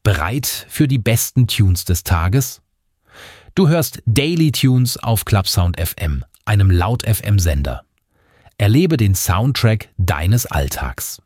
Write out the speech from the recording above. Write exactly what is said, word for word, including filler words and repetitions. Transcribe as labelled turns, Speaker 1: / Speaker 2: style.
Speaker 1: Bereit für die besten Tunes des Tages? Du hörst Daily Tunes auf Clubsound F M, einem Laut-F M-Sender. Erlebe den Soundtrack deines Alltags.